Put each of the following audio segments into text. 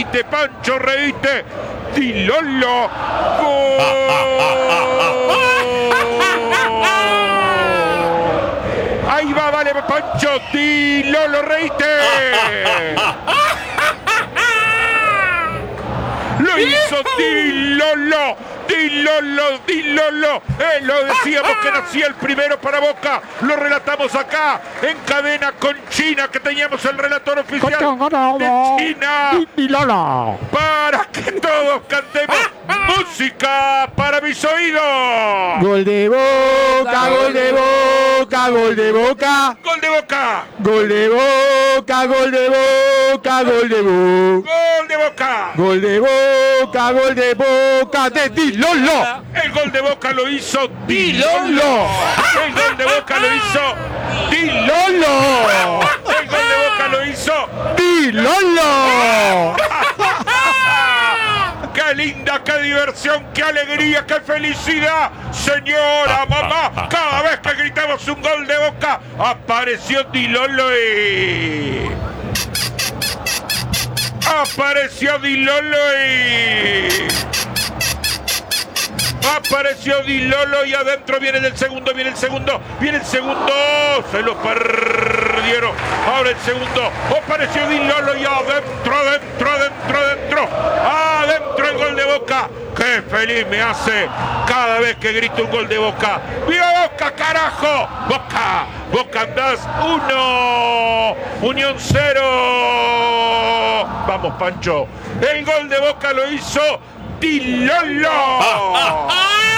reíste, Pancho, reíste. Di Lolo. ¡Gol! Ahí va, vale, Pancho. Di Lolo, reíste. Lo hizo Di Lolo. Di Lolo, Di Lolo. Lo decíamos que nacía el primero para Boca. Lo relatamos acá en cadena con China, que teníamos el relator oficial de China. Di Lolo. Para que todos cantemos música para mis oídos. Gol de Boca, gol de Boca, gol de Boca. Gol de Boca. Gol de Boca, gol de Boca, gol de Boca. Gol de Boca. Gol de Boca, gol de Boca de Di Lolo. El gol de Boca lo hizo Di Lolo. El gol de Boca lo hizo Di Lolo. El gol de Boca lo hizo Di Lolo. ¡Qué linda, qué diversión, qué alegría, qué felicidad! Señora, mamá, cada vez que gritamos un gol de Boca, apareció Di Lolo y... Apareció Di Lolo y... Apareció Di Lolo y adentro viene el segundo, viene el segundo, viene el segundo. Se lo perdieron. Ahora el segundo. Apareció Di Lolo y adentro, adentro, adentro, adentro. Adentro el gol de Boca. Qué feliz me hace cada vez que grito un gol de Boca. ¡Viva Boca, carajo! Boca, Boca andás 1, Unión 0. Vamos, Pancho. El gol de Boca lo hizo Di Lolo.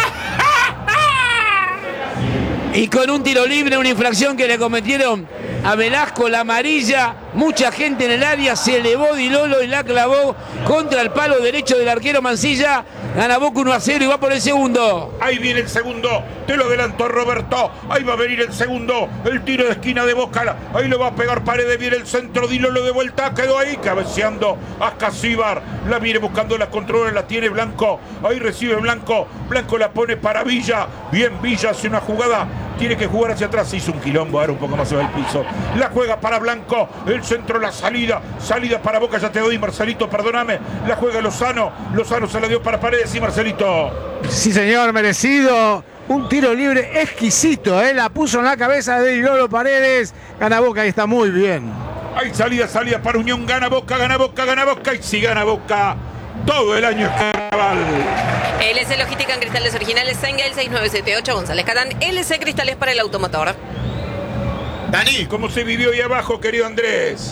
Y con un tiro libre, una infracción que le cometieron a Velasco, la amarilla, mucha gente en el área, se elevó Di Lolo y la clavó contra el palo derecho del arquero Mancilla. Gana Boca 1-0 y va por el segundo. Ahí viene el segundo, te lo adelantó Roberto. Ahí va a venir el segundo, el tiro de esquina de Boca. Ahí lo va a pegar Paredes, viene el centro, Di Lolo de vuelta, quedó ahí cabeceando a Casíbar. La viene buscando, la controla, la tiene Blanco. Ahí recibe Blanco, Blanco la pone para Villa. Bien, Villa hace una jugada. Tiene que jugar hacia atrás, se hizo un quilombo, ahora un poco más sobre el piso. La juega para Blanco, el centro, la salida para Boca, ya te doy, Marcelito, perdóname. La juega Lozano, Lozano se la dio para Paredes y Marcelito. Sí, señor, merecido. Un tiro libre exquisito, la puso en la cabeza de Di Lolo Paredes. Gana Boca y está muy bien. Hay salida para Unión, gana Boca, gana Boca, gana Boca. Y si gana Boca, todo el año es carnaval. LC Logística en cristales originales, Sengel 6978, González Catán, LC Cristales para el automotor. Dani, ¿cómo se vivió ahí abajo, querido Andrés?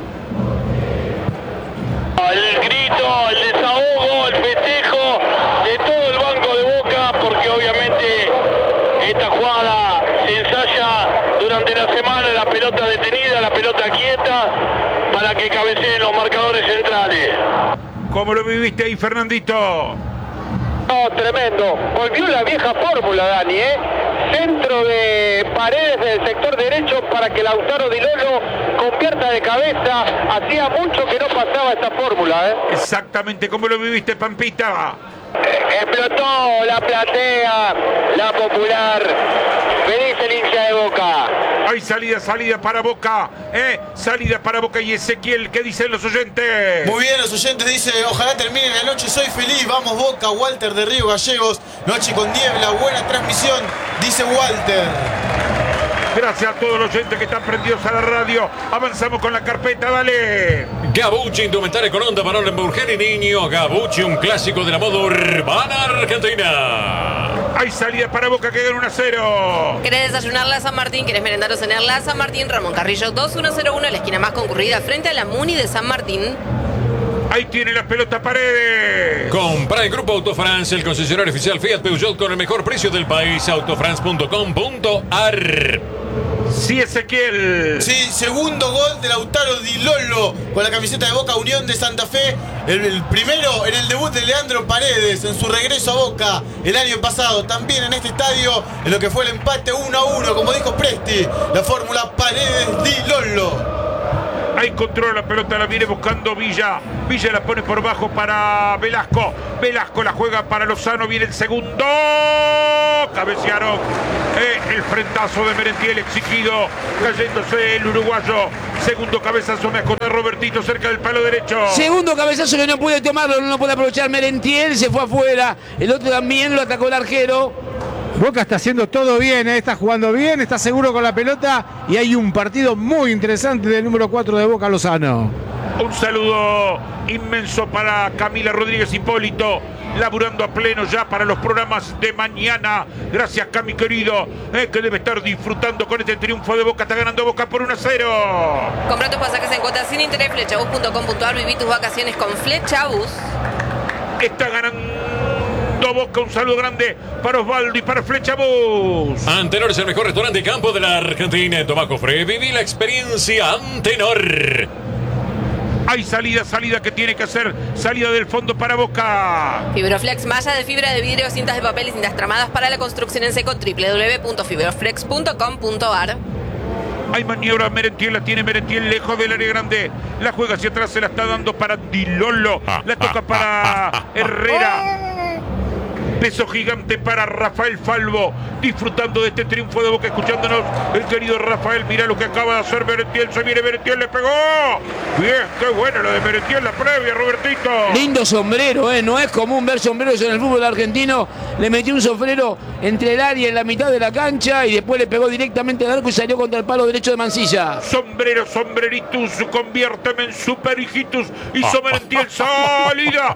El grito, el desahogo, el festejo de todo el banco de Boca, porque obviamente esta jugada se ensaya durante la semana, la pelota detenida, la pelota quieta, para que cabeceen los marcadores centrales. ¿Cómo lo viviste ahí, Fernandito? No, tremendo. Volvió la vieja fórmula, Dani, Centro de Paredes del sector derecho para que Lautaro Di Lolo convierta de cabeza. Hacía mucho que no pasaba esta fórmula, Exactamente, ¿cómo lo viviste, Pampita? Explotó la platea, la popular. Feliz el hincha de Boca. Hay salida para Boca, salida para Boca y Ezequiel, ¿qué dicen los oyentes? Muy bien, los oyentes dicen, ojalá termine la noche, soy feliz, vamos Boca. Walter de Río Gallegos, noche con niebla, buena transmisión, dice Walter. Gracias a todos los oyentes que están prendidos a la radio. Avanzamos con la carpeta, dale. Gabucci, indumentaria con onda para mujer y niño. Gabucci, un clásico de la moda urbana argentina. Hay salida para Boca que gana 1-0. ¿Querés desayunar la San Martín? ¿Querés merendar o cenar la San Martín? Ramón Carrillo 2101, la esquina más concurrida frente a la Muni de San Martín. Ahí tiene la pelota Paredes. Compra el Grupo Autofrance, el concesionario oficial Fiat Peugeot con el mejor precio del país. Autofrance.com.ar. Sí, Ezequiel. Sí, segundo gol de Lautaro Di Lolo con la camiseta de Boca Unión de Santa Fe. El primero en el debut de Leandro Paredes en su regreso a Boca el año pasado. También en este estadio, en lo que fue el empate 1-1, como dijo Presti. La fórmula Paredes Di Lolo. Ahí controla la pelota, la viene buscando Villa. Villa la pone por bajo para Velasco. Velasco la juega para Lozano. Viene el segundo. Cabecearon. El frentazo de Merentiel exigido. Cayéndose el uruguayo. Segundo cabezazo, me acordé Robertito cerca del palo derecho. Segundo cabezazo que no puede tomarlo, no puede aprovechar Merentiel, se fue afuera. El otro también lo atacó el arquero. Boca está haciendo todo bien, está jugando bien, está seguro con la pelota y hay un partido muy interesante del número 4 de Boca, Lozano. Un saludo inmenso para Camila Rodríguez Hipólito, laburando a pleno ya para los programas de mañana. Gracias, Cami querido, que debe estar disfrutando con este triunfo de Boca. Está ganando Boca por 1-0. Compra tus pasajes en cuotas sin interés, flechabus.com.ar. Viví tus vacaciones con Flechabus. Está ganando Boca. Un saludo grande para Osvaldo y para Flechabus. Antenor es el mejor restaurante de campo de la Argentina. En Tomás Cofre, viví la experiencia Antenor. Hay salida que tiene que hacer. Salida del fondo para Boca. Fibroflex, malla de fibra de vidrio, cintas de papel y cintas tramadas para la construcción en seco. www.fibroflex.com.ar. Hay maniobra, Merentiel, la tiene Merentiel lejos del área grande. La juega hacia atrás, se la está dando para Di Lollo. La toca para Herrera. Peso gigante para Rafael Falvo, disfrutando de este triunfo de Boca, escuchándonos el querido Rafael. Mira lo que acaba de hacer Merentiel, se viene Merentiel, le pegó. Bien, qué bueno lo de Merentiel, la previa, Robertito. Lindo sombrero, no es común ver sombreros en el fútbol argentino. Le metió un sombrero entre el área en la mitad de la cancha y después le pegó directamente al arco y salió contra el palo derecho de Mansilla. Sombrero, sombreritus, conviérteme en super hijitus. Hizo Merentiel, salida.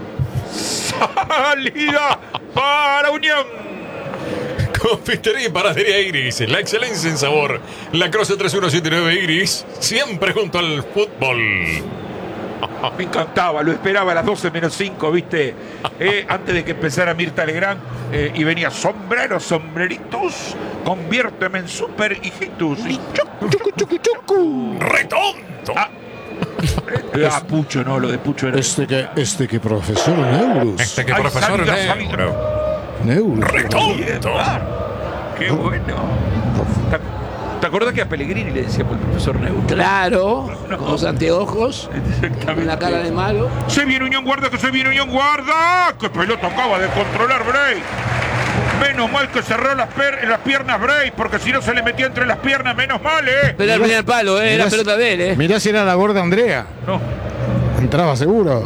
Salida para Unión. Confitería y panadería Iris, la excelencia en sabor. La Croce 3179 Iris, siempre junto al fútbol. Me encantaba, lo esperaba a las 12 menos 5, ¿viste? Antes de que empezara Mirta Legrand, y venía sombrero, sombreritus, conviérteme en super hijitus. Y chucu. ¡Retonto! Pucho, no, lo de Pucho era. Que profesor Neurus. Que profesor Neurus. ¡Retonto! ¡Qué bueno! ¿Te acuerdas que a Pellegrini le decíamos el profesor Neurus? Claro, con los anteojos, con la cara de malo. Se viene Unión, guarda, que se viene Unión, guarda. ¡Qué pelota acaba de controlar Bray! Menos mal que cerró las piernas Bray, porque si no se le metía entre las piernas, menos mal, Pero era el primer palo, era la pelota de él, Mirá si era la gorda Andrea. No. Entraba seguro.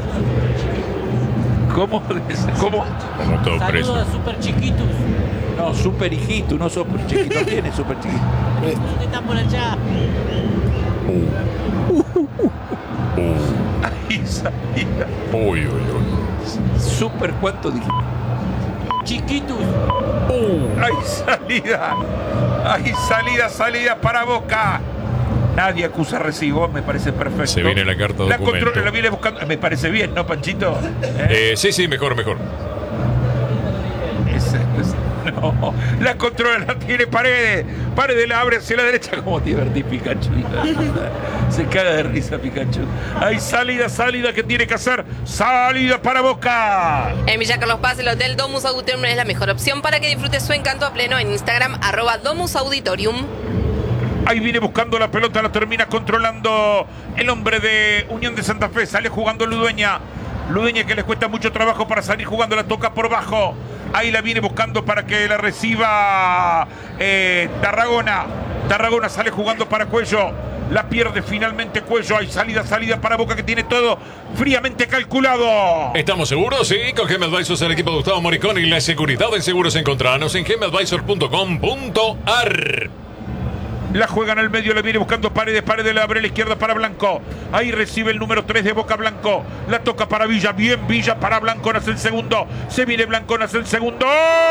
¿Cómo? Saludos a super chiquitos. No, super hijito, no super chiquito. Tiene super chiquito. ¿Dónde están por allá? Ahí salida. Uy. Super, ¿cuánto dije? Chiquitos. Hay salida para Boca. Nadie acusa recibo, me parece perfecto. Se viene la carta documento. La viene buscando, me parece bien, ¿no, Panchito? Sí, mejor. No, la controla, la tiene Paredes. Paredes la abre hacia la derecha. Como te divertí, Pikachu. Se caga de risa, Pikachu. Hay salida que tiene que hacer. Salida para Boca. En Villa Carlos Paz, el Hotel Domus Auditorium es la mejor opción para que disfrutes su encanto a pleno en Instagram, @DomusAuditorium. Ahí viene buscando la pelota, la termina controlando el hombre de Unión de Santa Fe. Sale jugando Ludueña. Ludueña que les cuesta mucho trabajo para salir jugando, la toca por bajo. Ahí la viene buscando para que la reciba Tarragona. Tarragona sale jugando para Cuello. La pierde finalmente Cuello. Hay salida para Boca, que tiene todo fríamente calculado. ¿Estamos seguros? Sí, con Gem Advisors, el equipo de Gustavo Moricón y la seguridad en seguros. Encontrarnos en gemadvisor.com.ar. La juega en el medio, le viene buscando Paredes, le abre a la izquierda para Blanco. Ahí recibe el número 3 de Boca, Blanco. La toca para Villa, bien Villa para Blanco, nace el segundo. Se viene Blanco, nace el segundo.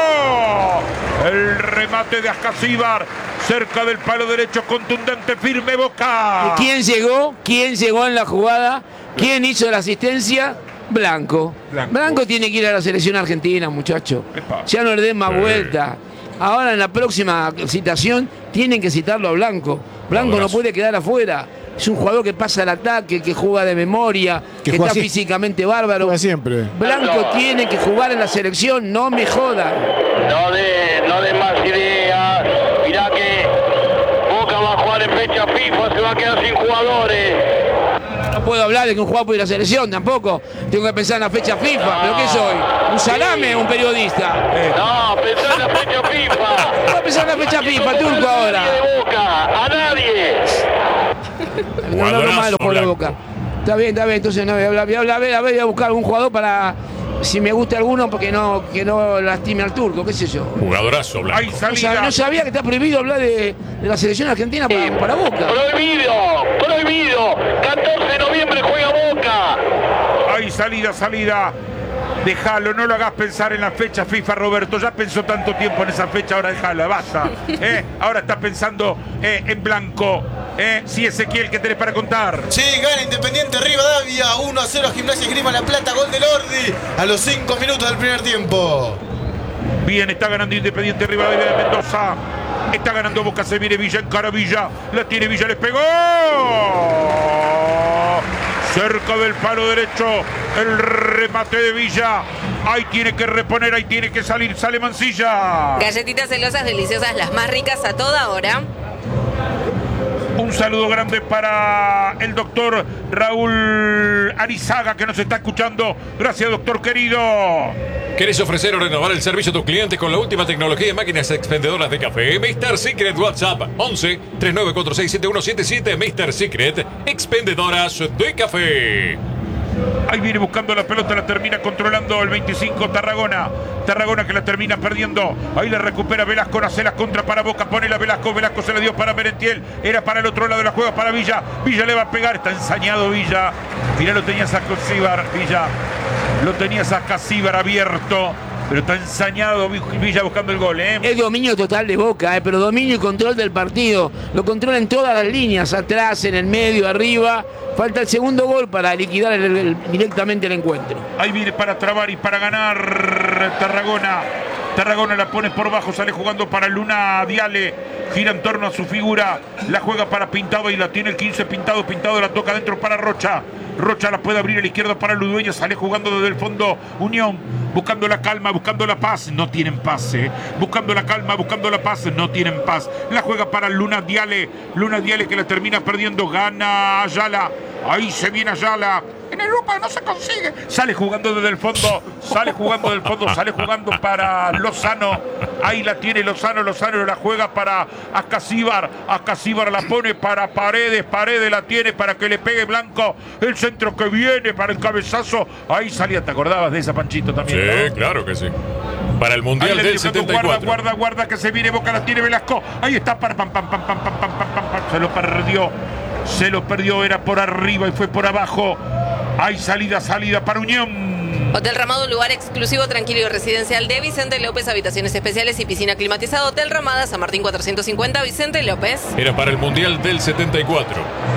El remate de Ascasíbar, cerca del palo derecho, contundente, firme Boca. ¿Quién llegó en la jugada? ¿Quién hizo la asistencia? Blanco. Blanco tiene que ir a la selección argentina, muchacho. Ya no le den más vuelta. Ahora en la próxima citación tienen que citarlo a Blanco. Blanco no puede quedar afuera. Es un jugador que pasa al ataque, que juega de memoria, que está físicamente bárbaro. Juega siempre. Blanco tiene que jugar en la selección, no me jodan. No de más ideas. Mirá que Boca va a jugar en fecha FIFA. FIFA se va a quedar sin jugadores. No puedo hablar de que un jugador puede ir a la selección tampoco. Tengo que pensar en la fecha FIFA. ¿Pero qué soy? ¿Un salame o un periodista? No, pensá en la fecha FIFA. Voy a pensar en la fecha FIFA, Turco, ahora. De Boca, a nadie. No hablo mal de los jugadores de Boca. Está bien, entonces no voy a hablar. Voy a buscar algún jugador para, si me gusta alguno, porque que no lastime al Turco, qué sé yo. Jugadorazo, Blanco. Hay salida. No sabía que está prohibido hablar de la selección argentina para Boca. Prohibido. 14 de noviembre juega Boca. Hay salida. Déjalo, no lo hagas pensar en la fecha FIFA, Roberto. Ya pensó tanto tiempo en esa fecha, ahora déjala, basta. Ahora está pensando en Blanco. Sí, Ezequiel, ¿qué tenés para contar? Sí, gana Independiente Rivadavia, 1-0 a Gimnasia Esgrima La Plata, gol de Lordi a los 5 minutos del primer tiempo. Bien, está ganando Independiente Rivadavia de Mendoza. Está ganando Boca, se viene Villa, encara Villa. La tiene Villa, les pegó. Cerca del palo derecho, el remate de Villa. Ahí tiene que reponer, ahí tiene que salir, sale Mancilla. Galletitas celosas deliciosas, las más ricas a toda hora. Un saludo grande para el doctor Raúl Arizaga, que nos está escuchando. Gracias, doctor querido. ¿Querés ofrecer o renovar el servicio a tus clientes con la última tecnología de máquinas expendedoras de café? Mr. Secret WhatsApp 11 39467177. Mr. Secret, expendedoras de café. Ahí viene buscando la pelota, la termina controlando el 25 Tarragona. Tarragona que la termina perdiendo. Ahí la recupera Velasco, hace la contra para Boca, pone la Velasco se la dio para Merentiel. Era para el otro lado de la juega para Villa. Villa le va a pegar, está ensañado Villa. Mirá, lo tenías a Cosíbar, Villa. Lo tenías a Casíbar abierto. Pero está ensañado Villa buscando el gol, Es dominio total de Boca, pero dominio y control del partido. Lo controla en todas las líneas, atrás, en el medio, arriba. Falta el segundo gol para liquidar directamente el encuentro. Ahí viene para trabar y para ganar Tarragona. Tarragona la pone por bajo, sale jugando para Luna Diale. Gira en torno a su figura. La juega para Pintado y la tiene el 15 Pintado. Pintado la toca dentro para Rocha. Rocha la puede abrir a la izquierda para Ludueña. Sale jugando desde el fondo Unión. Buscando la calma, buscando la paz. No tienen paz, Buscando la calma, buscando la paz. No tienen paz. La juega para Luna Diale. Luna Diale que la termina perdiendo. Gana Ayala. Ahí se viene Ayala. En Europa no se consigue. Sale jugando desde el fondo. Sale jugando para Lozano. Ahí la tiene Lozano la juega para Ascasíbar. Ascasíbar la pone para Paredes. Paredes la tiene para que le pegue Blanco. El centro que viene para el cabezazo. Ahí salía, ¿te acordabas de esa, Panchito, también? Sí, ¿no? Claro que sí. Para el Mundial del 74. Guarda que se viene Boca, la tiene Velasco. Ahí está, Se lo perdió, era por arriba y fue por abajo. Hay salida para Unión. Hotel Ramada, un lugar exclusivo, tranquilo y residencial de Vicente López, habitaciones especiales y piscina climatizada. Hotel Ramada, San Martín 450, Vicente López. Era para el Mundial del 74.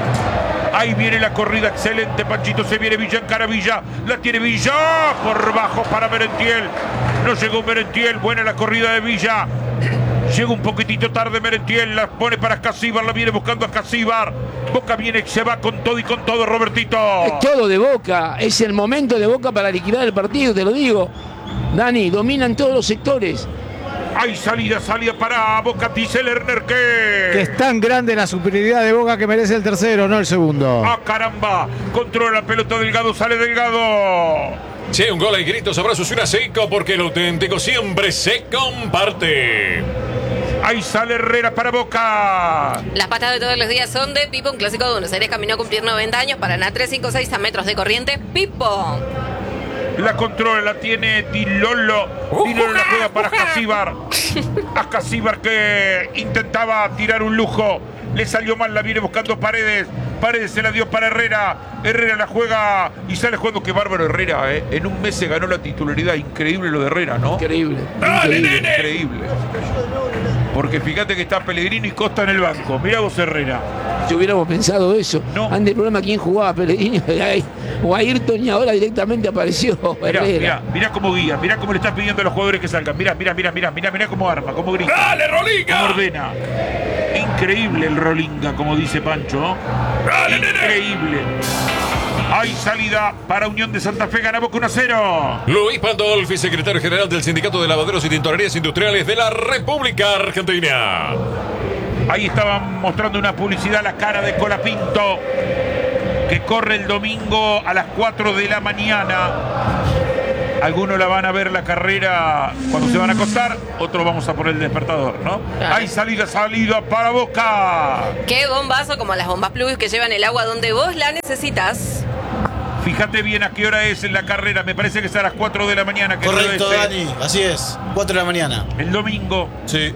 Ahí viene la corrida excelente, Panchito, se viene Villa, encara Villa, la tiene Villa, por bajo para Merentiel. No llegó Merentiel, buena la corrida de Villa. Llega un poquitito tarde Merentiel, la pone para Casíbar, la viene buscando a Casíbar. Boca viene, se va con todo, Robertito. Es todo de Boca, es el momento de Boca para liquidar el partido, te lo digo. Dani, dominan todos los sectores. Hay salida para Boca, dice Lerner que es tan grande la superioridad de Boca que merece el tercero, no el segundo. ¡Ah, caramba! Controla la pelota Delgado, sale Delgado. Si hay un gol, hay gritos, abrazos y una seco, porque el auténtico siempre se comparte. Ahí sale Herrera para Boca. Las patas de todos los días son de Pipo, un clásico de Buenos Aires, camino a cumplir 90 años, Paraná 356 a metros de corriente, Pipo. La controla, la tiene Dilolo. Dilolo la juega para Ascasíbar. Ascasíbar que intentaba tirar un lujo. Le salió mal, la viene buscando Paredes. Paredes se la dio para Herrera. Herrera la juega y sale jugando. Qué bárbaro Herrera, En un mes se ganó la titularidad. Increíble lo de Herrera, ¿no? Increíble. Increíble. Porque fíjate que está Pellegrino y Costa en el banco. Mirá vos, Herrera. Si hubiéramos pensado eso. No. Antes del programa, ¿quién jugaba? Pellegrino o Ayrton, y ahora directamente apareció Herrera. Mirá cómo guía. Mirá cómo le está pidiendo a los jugadores que salgan. Mirá cómo arma, cómo grita. ¡Dale, Rolinga! Cómo ordena. Increíble el Rolinga, como dice Pancho. ¡Dale, increíble. Hay salida para Unión de Santa Fe, gana Boca 1-0. Luis Pandolfi, secretario general del Sindicato de Lavaderos y Tintorerías Industriales de la República Argentina. Ahí estaban mostrando una publicidad, la cara de Colapinto, que corre el domingo a las 4 de la mañana. Algunos la van a ver la carrera cuando se van a acostar, otros vamos a poner el despertador, ¿no? Claro. Hay salida para Boca. Qué bombazo, como las bombas Plus que llevan el agua donde vos la necesitas. Fíjate bien a qué hora es en la carrera, me parece que es a las 4 de la mañana. Que Correcto, Dani, así es, 4 de la mañana. El domingo. Sí.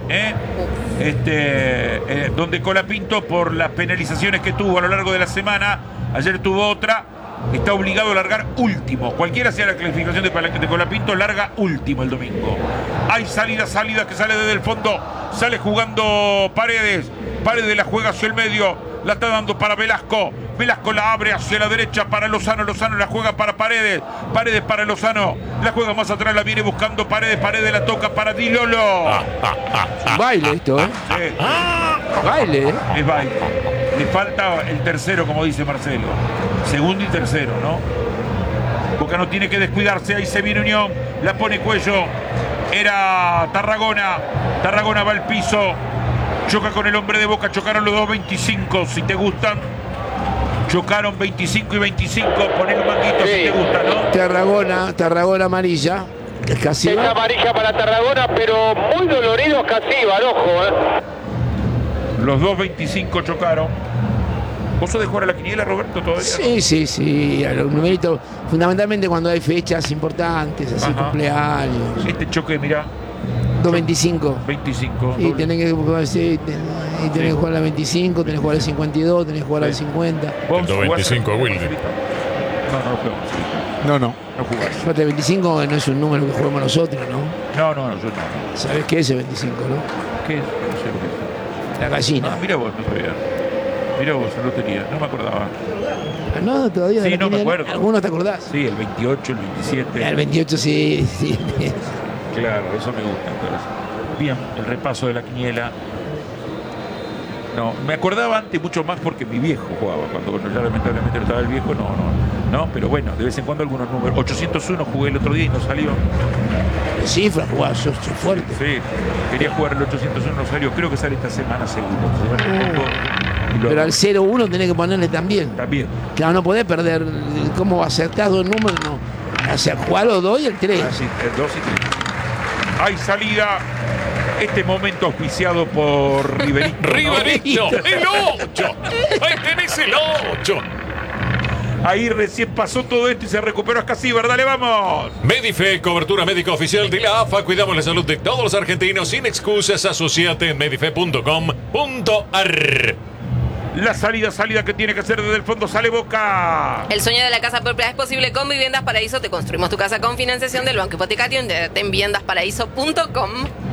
Donde Colapinto, por las penalizaciones que tuvo a lo largo de la semana, ayer tuvo otra, está obligado a largar último. Cualquiera sea la clasificación de Colapinto, larga último el domingo. Hay salida que sale desde el fondo, sale jugando Paredes la juega hacia el medio, la está dando para Velasco la abre hacia la derecha para Lozano la juega para Paredes para Lozano, la juega más atrás, la viene buscando Paredes la toca para Di Lolo. Baile esto, ¿eh? Sí. Baile, ¿eh? Es baile. Le falta el tercero, como dice Marcelo. Segundo y tercero, ¿no? Boca no tiene que descuidarse. Ahí se viene Unión. La pone Cuello. Era Tarragona. Tarragona va al piso. Choca con el hombre de Boca. Chocaron los dos 25, si te gustan. Chocaron 25 y 25. Poner un manguito si te gusta, ¿no? Tarragona amarilla. Casi Esta amarilla para Tarragona, pero muy dolorido Casíbar, ojo, Los dos 25 chocaron. ¿Vos sos de jugar a la quiniela, Roberto, todavía? Sí, a los numeritos, fundamentalmente cuando hay fechas importantes, así cumpleaños. Este choque, mirá. 2.25. 25. Y tenés que jugar, tenés que jugar la 25, tenés que jugar el 52, tenés que jugar el 50. El 2.25 Wilde. No No. jugás. Fíjate, el 25 no es un número que jugamos nosotros, ¿no? No, yo no. ¿Sabés qué es el 25, no? ¿Qué es? No sé lo que La gallina. es. Mira vos, no sabía. Mira vos, no tenía, no me acordaba. No, todavía. Sí, no me acuerdo. ¿Algunos te acordás? Sí, el 28, el 27. El 28 sí. Claro, eso me gusta. Entonces. Bien, el repaso de la quiniela. No, me acordaba antes mucho más porque mi viejo jugaba. Cuando ya lamentablemente no estaba el viejo, no, pero bueno, de vez en cuando algunos números. 801 jugué el otro día y no salió. Cifras jugás, sos fuerte. Sí, quería jugar el 801, no salió. Creo que sale esta semana seguro. Pero al 0-1 tenés que ponerle también. También. Claro, no podés perder. ¿Cómo acertás dos números? No. O sea, jugar los 2 y el 3. Ah, sí, el 2 y 3. Hay salida. Este momento auspiciado por Riverito. ¡Riverito! ¡El 8! ¡Ahí tenés el 8! Ahí recién pasó todo esto y se recuperó Casíbar. Dale, vamos. Medife, cobertura médica oficial de la AFA. Cuidamos la salud de todos los argentinos sin excusas. Asociate en medife.com.ar. La salida que tiene que hacer desde el fondo, sale Boca. El sueño de la casa propia es posible con Viviendas Paraíso. Te construimos tu casa con financiación del Banco Hipotecario en viviendasparaíso.com.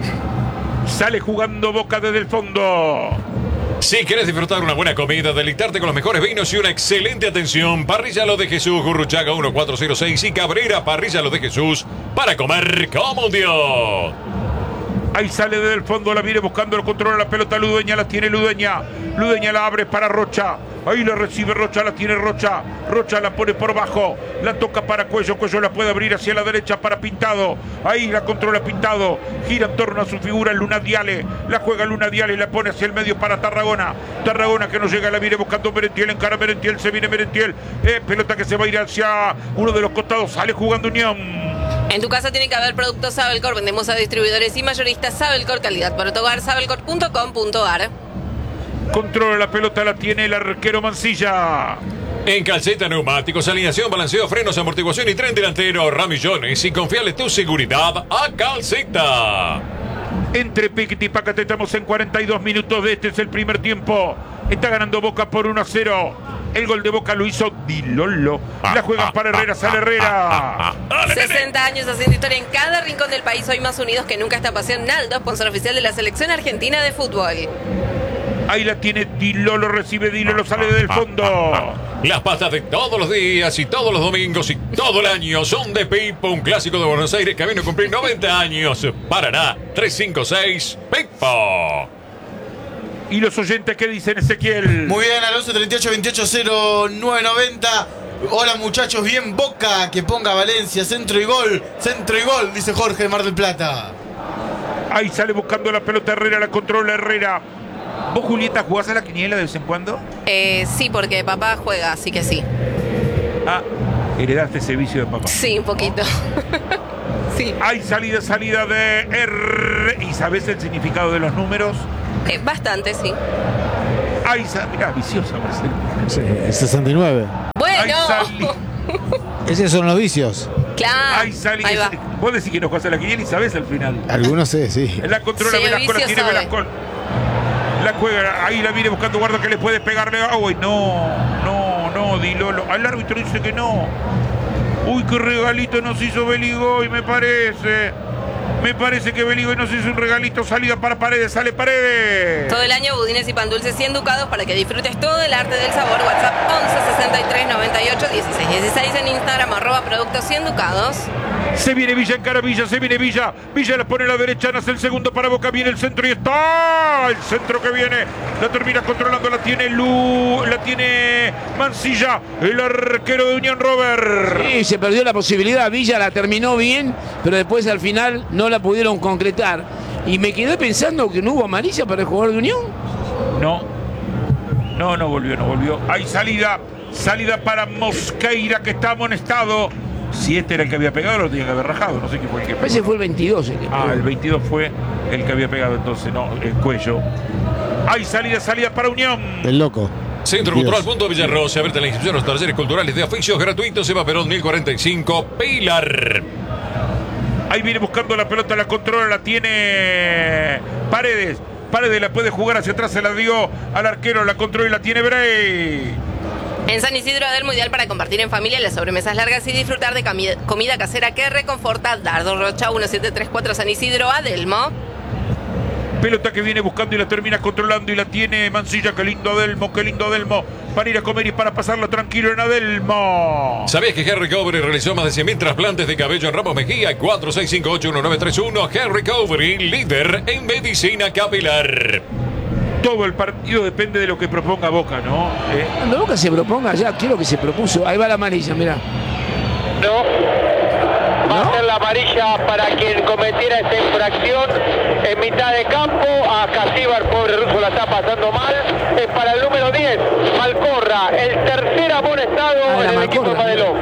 Sale jugando Boca desde el fondo. Si querés disfrutar una buena comida, deleitarte con los mejores vinos y una excelente atención, Parrilla Lo de Jesús, Gurruchaga 1406 y Cabrera, Parrilla Lo de Jesús, para comer como un dios. Ahí sale desde el fondo, la viene buscando, lo controla la pelota Ludueña, la tiene Ludueña. Ludueña la abre para Rocha. Ahí la recibe Rocha, la tiene Rocha. Rocha la pone por bajo, la toca para Cuello. Cuello la puede abrir hacia la derecha para Pintado. Ahí la controla Pintado. Gira en torno a su figura Luna Diale. La juega Luna Diale y la pone hacia el medio para Tarragona. Tarragona que no llega, la viene buscando Merentiel. Encara Merentiel, se viene Merentiel. Pelota que se va a ir hacia uno de los costados. Sale jugando Unión. En tu casa tiene que haber productos Sabelcor. Vendemos a distribuidores y mayoristas Sabelcor, calidad para tu hogar, sabelcor.com.ar. Controla la pelota, la tiene el arquero Mancilla. En Calceta Neumáticos, alineación, balanceo, frenos, amortiguación y tren delantero, Ramillones. Y confiale tu seguridad a Calceta. Entre Piquete y Pacate estamos en 42 minutos de este es el primer tiempo. Está ganando Boca por 1-0. El gol de Boca lo hizo Di Lolo. La juegan para Herrera, sale Herrera. 60 años haciendo historia en cada rincón del país. Hoy más unidos que nunca esta pasión. Naldo, sponsor oficial de la Selección Argentina de Fútbol. Ahí la tiene Di Lolo, recibe Di Lolo, sale del fondo. Las pastas de todos los días y todos los domingos y todo el año son de Pipo, un clásico de Buenos Aires que vino a cumplir 90 años. Paraná, 356, Pipo. ¿Y los oyentes qué dicen, Ezequiel? Muy bien, Alonso 38-28-0990. Hola muchachos, bien Boca, que ponga Valencia, centro y gol, dice Jorge de Mar del Plata. Ahí sale buscando la pelota Herrera, la controla Herrera. ¿Vos, Julieta, jugás a la quiniela de vez en cuando? Sí, porque papá juega, así que sí. Ah, heredaste ese vicio de papá. Sí, un poquito. Sí. Hay salida de R. ¿Y sabés el significado de los números? Bastante, sí. Mirá, viciosa, Marcelo. Sí, el 69. Hay Bueno. Esos son los vicios. Claro. Hay salida. Ahí va. Vos decís que no jugás a la quiniela y sabés al final. Algunos sí. La controla Sí, Velasco, la vicio tiene sabe. Velasco. La juega, ahí la viene buscando guarda que le puede pegarle. Uy, no, Di Lolo. Al árbitro dice que no. Uy, qué regalito nos hizo Beligoy, me parece. Me parece que Beligoy nos hizo un regalito. Salida para Paredes, sale Paredes. Todo el año budines y pan dulces 100 ducados para que disfrutes todo el arte del sabor. WhatsApp 11 63 98 16 16 en Instagram @productos 100 ducados. Se viene Villa, encara Villa, se viene Villa. Villa la pone a la derecha, nace el segundo para Boca, viene el centro y está. El centro que viene, la termina controlando, la tiene Mancilla, el arquero de Unión, Robert. Sí, se perdió la posibilidad. Villa la terminó bien, pero después al final no la pudieron concretar. Y me quedé pensando que no hubo amarilla para el jugador de Unión. No volvió. Hay salida para Mosqueira, que está amonestado. Si este era el que había pegado, lo tenía que haber rajado. No sé qué fue el que pegó. Ese fue el 22. El que pegó. El 22 fue el que había pegado, entonces no, el cuello. Hay salida para Unión. El loco. Centro Cultural Punto Villarrosa, abierta la inscripción a los talleres culturales de oficios gratuitos. Eva Perón 1045, Pilar. Ahí viene buscando la pelota, la controla, la tiene Paredes. Paredes la puede jugar hacia atrás, se la dio al arquero, la controla y la tiene Bray. En San Isidro Adelmo, ideal para compartir en familia las sobremesas largas y disfrutar de comida casera que reconforta. Dardo Rocha 1734 San Isidro Adelmo. Pelota que viene buscando y la termina controlando y la tiene Mancilla. Qué lindo Adelmo. Para ir a comer y para pasarlo tranquilo en Adelmo. ¿Sabías que Hair Recovery realizó más de 100.000 trasplantes de cabello en Ramos Mejía? 46581931. Hair Recovery, líder en medicina capilar. Todo el partido depende de lo que proponga Boca, ¿no? Cuando Boca se proponga ya, quiero que se propuso. Ahí va la amarilla, mirá. No. Va a ser la amarilla para quien cometiera esta infracción en mitad de campo. A Casíbar, pobre ruso, la está pasando mal. Es para el número 10, Malcorra, el tercer amonestado en el equipo de Madelón.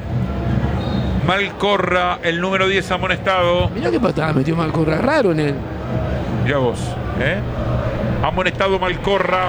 Malcorra, el número 10 amonestado. Mirá qué patada metió Malcorra, raro en él. Mirá vos, amonestado Malcorra.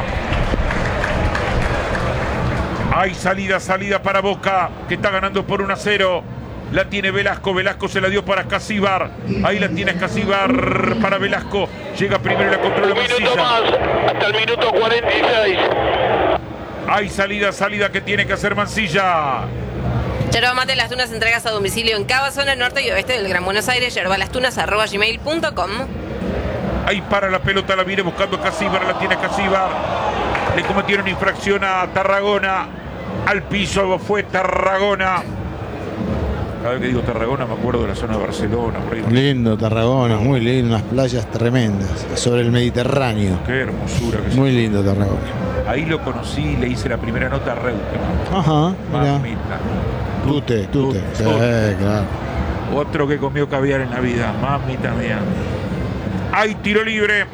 Hay salida para Boca, que está ganando por 1-0. La tiene Velasco se la dio para Casíbar. Ahí la tiene Casíbar para Velasco. Llega primero y la controla Un minuto Mancilla. más, hasta el minuto 46. Hay salida que tiene que hacer Mancilla. Yerba Mate Las Tunas, entregas a domicilio en cada zona norte y oeste del Gran Buenos Aires. yerbalastunas@gmail.com. Ahí para la pelota, la viene buscando Casíbar, la tiene Casíbar. Le cometieron infracción a Tarragona. Al piso fue Tarragona. Cada vez que digo Tarragona me acuerdo de la zona de Barcelona. Por ahí. Lindo Tarragona, muy lindo, unas playas tremendas sobre el Mediterráneo. Qué hermosura que Muy lindo Tarragona. Ahí lo conocí, le hice la primera nota a Reutemann. Ajá, mirá. Mamita. Tute. Sí, claro. Otro que comió caviar en la vida, mamita mía. Hay tiro libre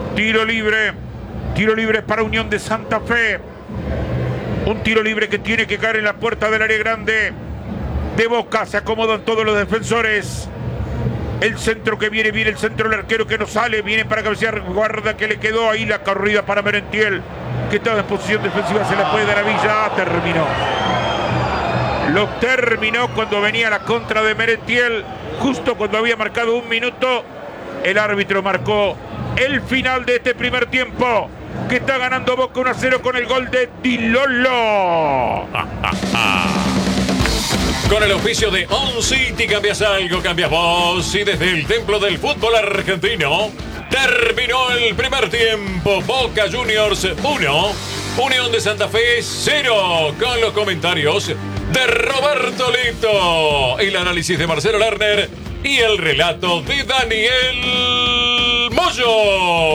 para Unión de Santa Fe. Un tiro libre que tiene que caer en la puerta del área grande de Boca. Se acomodan todos los defensores. El centro que viene el centro, el arquero que no sale, viene para cabecear, guarda que le quedó ahí la corrida para Merentiel, que estaba en posición defensiva, se la puede dar a Villa, Lo terminó cuando venía la contra de Merentiel, justo cuando había marcado 1 minuto. El árbitro marcó el final de este primer tiempo, que está ganando Boca 1-0 con el gol de Di Lolo. Con el auspicio de On City, cambias algo, cambias vos. Y desde el templo del fútbol argentino, terminó el primer tiempo. Boca Juniors 1, Unión de Santa Fe 0. Con los comentarios de Roberto Lito, el análisis de Marcelo Lerner y el relato de Daniel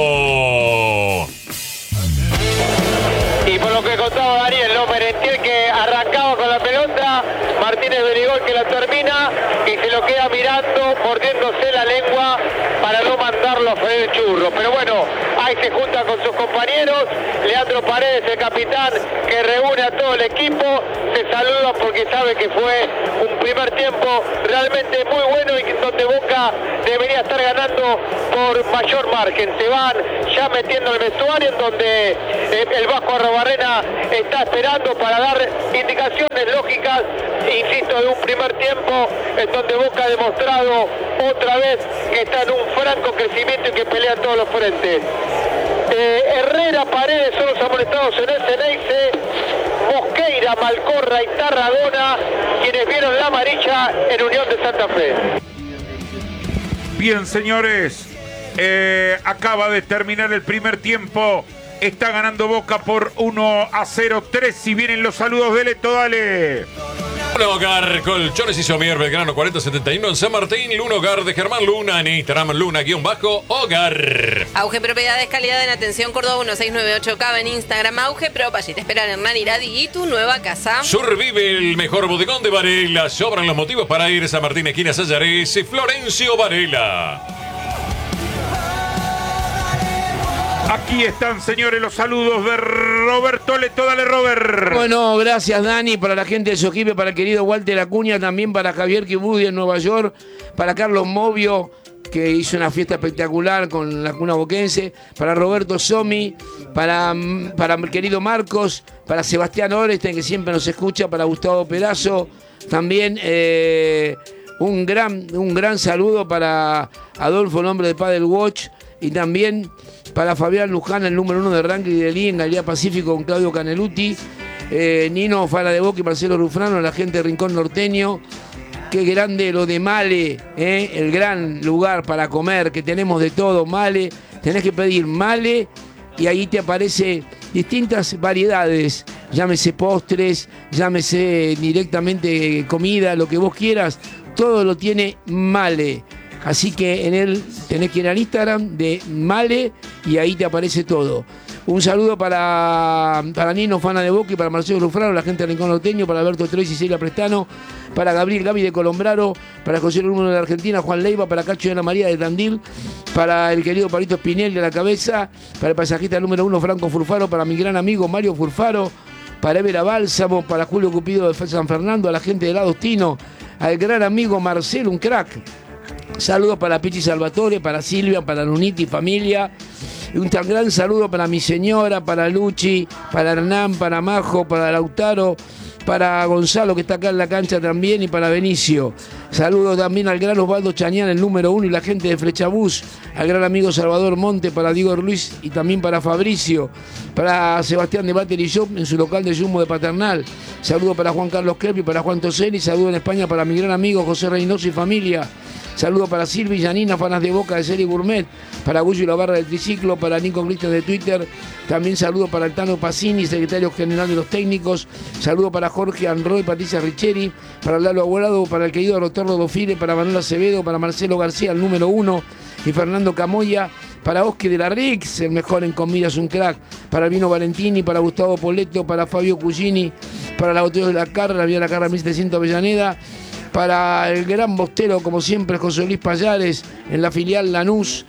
Moyo. Y por lo que contaba Daniel, Merentiel, que arrancaba con la pelota, Martínez Berigol que la termina y se lo queda mirando, mordiéndose la lengua para no mandarlo a freír el churro. Pero bueno, ahí se junta con sus compañeros, Leandro Paredes, el capitán, que reúne a todo el equipo, se saluda porque sabe que fue un primer tiempo realmente muy bueno y donde Boca debería estar ganando por mayor margen. Se van ya metiendo el vestuario en donde el Vasco Arrobarrena está esperando para dar indicaciones lógicas, insisto, de un primer tiempo en donde Boca ha demostrado otra vez que está en un franco crecimiento y que pelea en todos los frentes. Herrera, Paredes son los amonestados en el Ceneice, Mosqueira, Malcorra y Tarragona quienes vieron la amarilla en Unión de Santa Fe. Bien, señores, acaba de terminar el primer tiempo. Está ganando Boca por 1-0. 3 si vienen los saludos de Leto, dale. Un hogar, Colchones y Somier, Belgrano 4071 en San Martín, Luna Hogar de Germán Luna, en Instagram Luna_Hogar. Auge Propiedades, calidad en atención, Córdoba 1698 en Instagram, Auge Prop, allí te esperan Hernán Iradi y tu nueva casa. Survive, el mejor bodegón de Varela, sobran los motivos para ir a San Martín, esquina Sayares, Florencio Varela. Aquí están, señores, los saludos de Roberto Leto. Dale, Robert. Bueno, gracias, Dani, para la gente de Soquipe, para el querido Walter Acuña, también para Javier Kibudi en Nueva York, para Carlos Movio, que hizo una fiesta espectacular con la cuna boquense, para Roberto Somi, para el querido Marcos, para Sebastián Oreste, que siempre nos escucha, para Gustavo Perazo, también un gran saludo para Adolfo, el hombre de Padel Watch, y también para Fabián Luján, el número 1 de ranking de Lee en Galería Pacífico con Claudio Caneluti, Nino Fala de Boca y Marcelo Rufrano, la gente de Rincón Norteño. Qué grande lo de Male, el gran lugar para comer, que tenemos de todo. Male, tenés que pedir Male y ahí te aparece distintas variedades, llámese postres, llámese directamente comida, lo que vos quieras, todo lo tiene Male. Así que en él tenés que ir al Instagram de Male y ahí te aparece todo. Un saludo para Nino Fana de Boca y para Marcelo Rufrano, la gente de Rincón Norteño, para Alberto Trois y Celia Prestano, para Gabriel Gaby de Colombraro, para José Luis de la Argentina, Juan Leiva, para Cacho de la María de Tandil, para el querido Palito Spinelli de la cabeza, para el pasajista número 1 Franco Furfaro, para mi gran amigo Mario Furfaro, para Evera Bálsamo, para Julio Cupido de San Fernando, a la gente de Agostino, al gran amigo Marcelo, un crack. Saludos para Pichi Salvatore, para Silvia, para Luniti, familia. Y un tan gran saludo para mi señora, para Luchi, para Hernán, para Majo, para Lautaro, para Gonzalo, que está acá en la cancha también, y para Benicio. Saludos también al gran Osvaldo Chañán, el número 1, y la gente de Flechabús, al gran amigo Salvador Monte, para Diego Ruiz y también para Fabricio, para Sebastián de Battery Shop en su local de Jumbo de Paternal. Saludos para Juan Carlos Crepi, para Juan Toseni, saludos en España para mi gran amigo José Reynoso y familia. Saludos para Silvi y Janina, fanas de Boca de Serie Gourmet, para Gullo y la Barra del Triciclo, para Nico Cristian de Twitter, también saludos para el Tano Pacini, secretario general de los técnicos, saludos para Jorge Anroy, Patricia Richeri, para Lalo Aguarado, para el querido Rotordo Dofile, para Manuel Acevedo, para Marcelo García, el número 1, y Fernando Camoya, para Oscar de la Rix, el mejor en comidas, un crack, para Vino Valentini, para Gustavo Poletto, para Fabio Cugini, para la Botella de la Carra, la Vía de la Carra 1700 Avellaneda, para el gran bostero, como siempre, José Luis Payares, en la filial Lanús,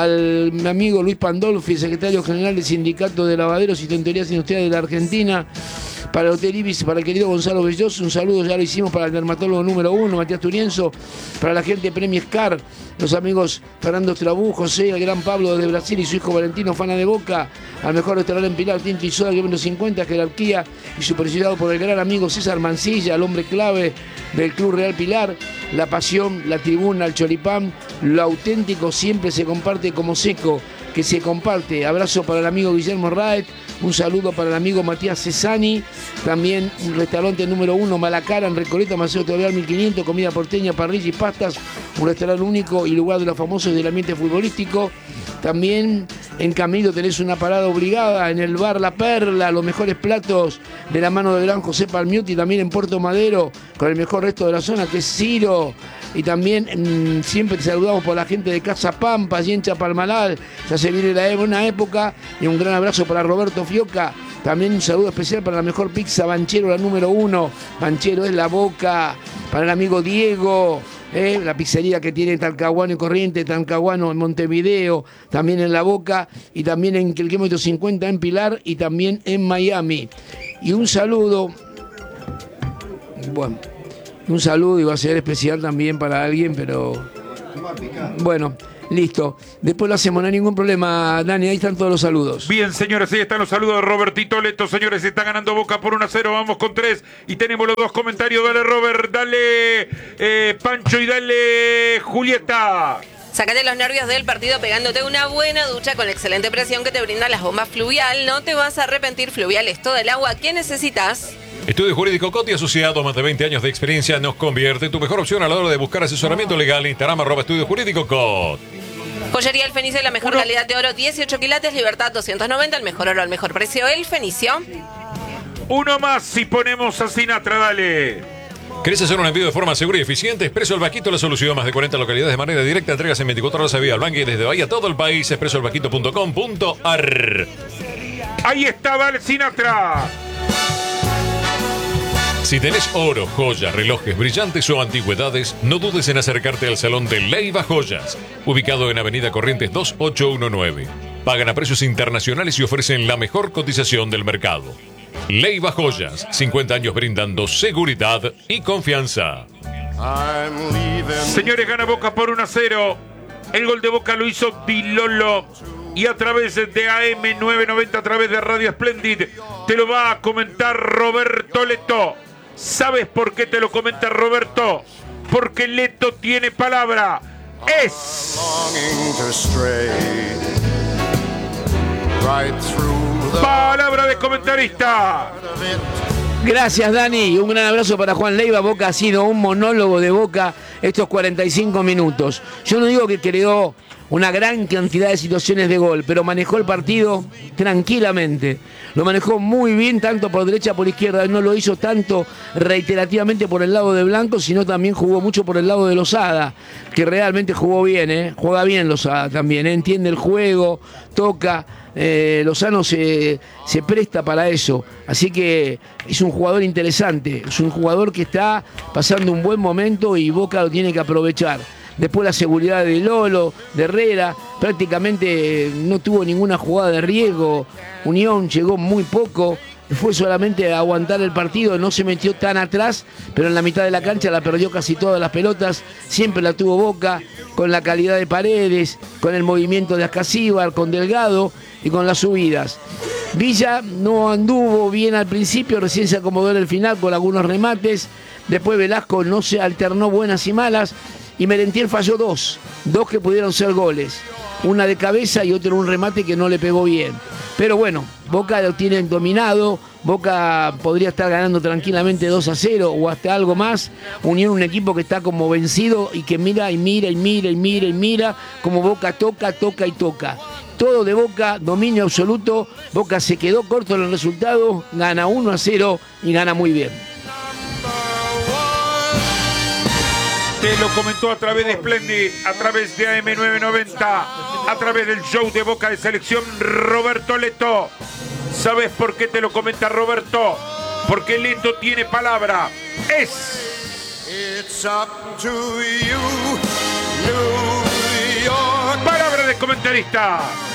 al mi amigo Luis Pandolfi, secretario general del Sindicato de Lavaderos y Tintorerías Industriales de la Argentina, para el Hotel Ibis, para el querido Gonzalo Belloso, un saludo, ya lo hicimos para el dermatólogo número 1, Matías Turienzo, para la gente de Premio Scar, los amigos Fernando Trabú, José, el gran Pablo de Brasil y su hijo Valentino, Fana de Boca, al mejor restaurante en Pilar, Tinto y Soda, kilómetro 50, jerarquía, y supervisado por el gran amigo César Mancilla, el hombre clave del Club Real Pilar. La pasión, la tribuna, el choripán, lo auténtico siempre se comparte como seco, que se comparte. Abrazo para el amigo Guillermo Raet, un saludo para el amigo Matías Cesani, también un restaurante número 1, Malacara, en Recoleta, Maceo Toledo 1500, comida porteña, parrilla y pastas, un restaurante único y lugar de los famosos del ambiente futbolístico. También en Camilo tenés una parada obligada en el bar La Perla, los mejores platos de la mano del gran José Palmiotti, también en Puerto Madero, con el mejor resto de la zona, que es Ciro. Y también siempre te saludamos por la gente de Casa Pampa, y en Chapalmalal. Ya se viene una época. Y un gran abrazo para Roberto Fioca. También un saludo especial para la mejor pizza Banchero, la número 1. Banchero es La Boca. Para el amigo Diego. La pizzería que tiene Talcahuano y Corrientes, Talcahuano en Montevideo, también en La Boca, y también en el kilómetro 50 en Pilar, y también en Miami. Y un saludo, bueno, un saludo iba a ser especial también para alguien, pero bueno, listo. Después lo hacemos, no hay ningún problema, Dani, ahí están todos los saludos. Bien, señores, ahí están los saludos de Robertito Leto. Señores, está ganando Boca por 1-0, vamos con 3. Y tenemos los 2 comentarios. Dale, Robert, dale, Pancho, y dale, Julieta. Sácate los nervios del partido pegándote una buena ducha con la excelente presión que te brindan las bombas Fluvial. No te vas a arrepentir, Fluvial es todo el agua que necesitas. Estudio Jurídico Coti, asociado a más de 20 años de experiencia, nos convierte en tu mejor opción a la hora de buscar asesoramiento legal. Instagram @Estudio Jurídico Coti. Joyería El Fenicio, la mejor calidad de oro, 18 quilates, Libertad 290, el mejor oro al mejor precio. El Fenicio. Uno más si ponemos a Sinatra, dale. ¿Querés hacer un envío de forma segura y eficiente? Expreso El Vaquito, la solución. Más de 40 localidades de manera directa. Entregas en 24 horas a vía al banque desde Bahía todo el país. expresoelvaquito.com.ar. Ahí está, dale, Sinatra. Si tenés oro, joyas, relojes, brillantes o antigüedades, no dudes en acercarte al Salón de Leiva Joyas, ubicado en Avenida Corrientes 2819. Pagan a precios internacionales y ofrecen la mejor cotización del mercado. Leiva Joyas, 50 años brindando seguridad y confianza. Señores, gana Boca por 1-0. El gol de Boca lo hizo Di Lolo. Y a través de AM990, a través de Radio Splendid, te lo va a comentar Roberto Leto. ¿Sabes por qué te lo comenta Roberto? Porque Leto tiene palabra. Es palabra de comentarista. Gracias, Dani. Un gran abrazo para Juan Leiva. Boca ha sido un monólogo de Boca estos 45 minutos. Yo no digo que creó una gran cantidad de situaciones de gol, pero manejó el partido tranquilamente. Lo manejó muy bien, tanto por derecha como por izquierda. No lo hizo tanto reiterativamente por el lado de Blanco, sino también jugó mucho por el lado de Lozada, que realmente jugó bien, juega bien Lozada también, entiende el juego, toca. Lozano se presta para eso, así que es un jugador interesante, es un jugador que está pasando un buen momento y Boca lo tiene que aprovechar. Después la seguridad de Lolo, de Herrera, prácticamente no tuvo ninguna jugada de riesgo. Unión llegó muy poco, fue solamente a aguantar el partido, no se metió tan atrás, pero en la mitad de la cancha la perdió casi todas las pelotas, siempre la tuvo Boca, con la calidad de Paredes, con el movimiento de Ascasíbar, con Delgado y con las subidas. Villa no anduvo bien al principio, recién se acomodó en el final con algunos remates, después Velasco no se alternó buenas y malas, y Merentiel falló dos que pudieron ser goles, una de cabeza y otra en un remate que no le pegó bien. Pero bueno, Boca lo tienen dominado, Boca podría estar ganando tranquilamente 2-0 o hasta algo más. Unión, un equipo que está como vencido y que mira y mira y mira y mira y mira, como Boca toca, toca y toca. Todo de Boca, dominio absoluto, Boca se quedó corto en el resultado, gana 1-0 y gana muy bien. Te lo comentó a través de Splendid, a través de AM990, a través del show de Boca de Selección, Roberto Leto. ¿Sabes por qué te lo comenta Roberto? Porque Leto tiene palabra. Es palabra de comentarista.